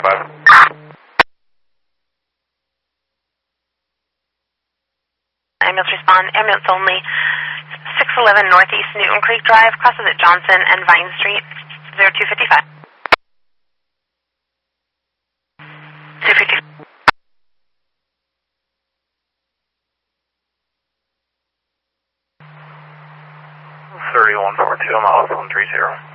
255. Ambulance respond. Ambulance only. 611 Northeast Newton Creek Drive, crosses at Johnson and Vine Street. 0255. 250. 3142, I'm out 130.